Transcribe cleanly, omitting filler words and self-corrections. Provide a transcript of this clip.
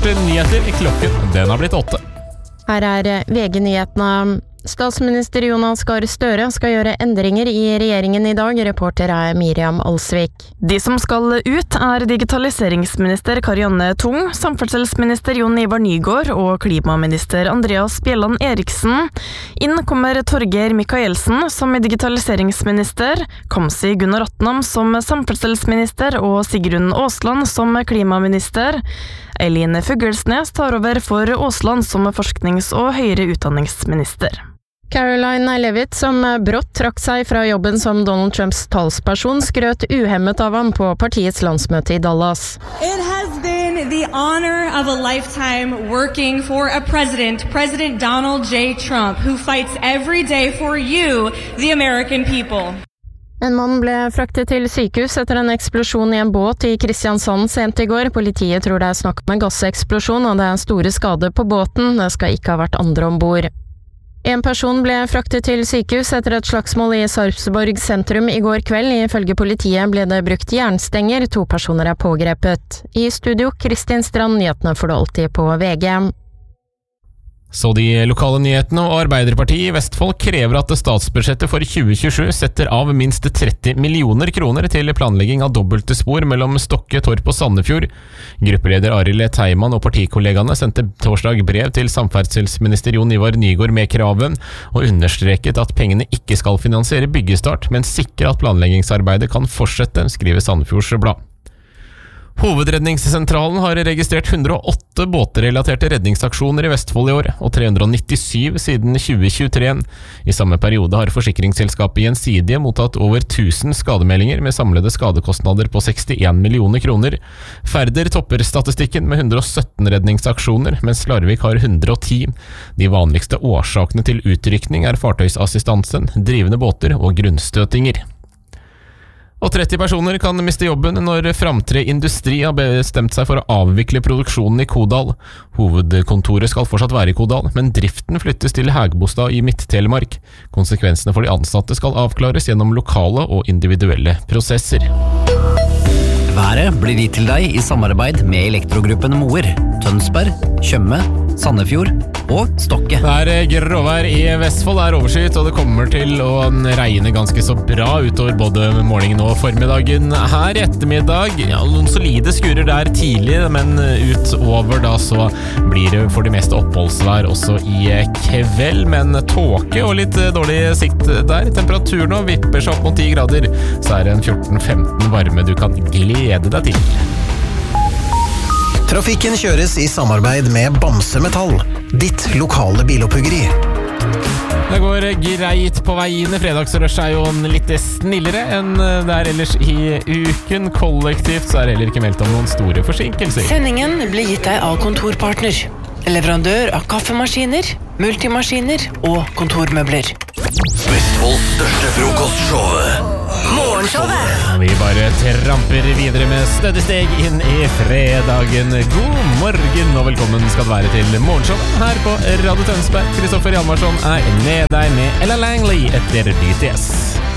nyheter. Klokken den har blitt 8. Her VG-nyhetene. Statsminister Jonas Gahr Støre skal gjøre endringer i regjeringen i dag. Reporter Miriam Alsvik. De som skal ut digitaliseringsminister Karianne Tung, samferdselsminister Jon Ivar Nygård og klimaminister Andreas Bjelland Eriksen. Inn kommer Torgeir Micaelsen som digitaliseringsminister, Kamzy Gunnar Atnam som samferdselsminister og Sigrun Aasland som klimaminister. Eileen Fuglesnes tar over for Aasland som forsknings- og høyere utdanningsminister. Caroline Leavitt, som brått trakk seg fra jobben som Donald Trumps talsperson, skrøt uhemmet av ham på partiets landsmøte i Dallas. It has been the honor of a lifetime working for a President Donald J. Trump, who fights every day for you, the American people. En mann ble fraktet til sykehus etter en eksplosjon i en båt i Kristiansand sent i går. Politiet tror det snakk om en gasseksplosjon, og det store skader på båten. Det skal ikke ha vært andre ombord. En person ble fraktet til sykehus etter et slagsmål i Sarpsborg sentrum i går kveld. Ifølge politiet ble det brukt jernstenger. 2 personer pågrepet. I studio, Kristin Strand, nyhetene får du alltid på VG. Så de lokale nyhetene og Arbeiderpartiet i Vestfold krever at statsbudsjettet for 2027 setter av minst 30 millioner kroner til planlegging av dobbeltspor mellom Stokke, Torp og Sandefjord. Gruppeleder Arild Teimann og partikollegaene sendte torsdag brev til samferdselsminister Jon Ivar Nygård med kraven, og understreket at pengene ikke skal finansiere byggestart, men sikre at planleggingsarbeidet kan fortsette, skriver Sandefjords Blad. Hovedredningssentralen har registrert 108 båtrelaterte redningsaksjoner i Vestfold i år, og 397 siden 2023. I samme periode har forsikringsselskapet Gjensidige mottatt over 1000 skademeldinger med samlede skadekostnader på 61 millioner kroner. Færder topper statistikken med 117 redningsaksjoner, mens Larvik har 110. De vanligste årsakene til utrykning fartøysassistansen, drivende båter og grunnstøtinger. Og 30 personer kan miste jobben når Framtre Industri har bestemt seg for å avvikle produksjonen i Kodal. Hovedkontoret skal fortsatt være i Kodal, men driften flyttes til Hægebostad i Midt-Telemark. Konsekvensene for de ansatte skal avklares gjennom lokale og individuelle prosesser. Været blir gitt til deg i samarbeid med Elektrogruppen Moer, Tønsberg, Tjøme, Sandefjord og Stokke. Det gråvær i Vestfold, overskyet, og det kommer til å regne ganske så bra utover både morgenen og formiddagen. Her i ettermiddag, noen solide skurer der tidlig, men utover da så blir det for det meste oppholdsvær også i kveld, men tåke og litt dårlig sikt der. Temperaturen nå vipper seg opp mot 10 grader, så det en 14-15 varme du kan glede deg til. Trafikken kjøres i samarbeid med Bamse Metall, ditt lokale biloppuggeri. Det går greit på veiene. Fredagsrush jo litt snillere enn det ellers i uken. Kollektivt så det heller ikke meldt om noen store forsinkelser. Sendingen blir gitt deg av Kontorpartner, leverandør av kaffemaskiner, multimaskiner og kontormøbler. Vestfolds største frokostshow, Morgenshowet. Vi bare tramper videre med stødig steg inn i fredagen. God morgen og velkommen skal det være til Morgenshowet her på Radio Tønsberg. Kristoffer Hjalmarsson med deg med Ella Langley etter BTS.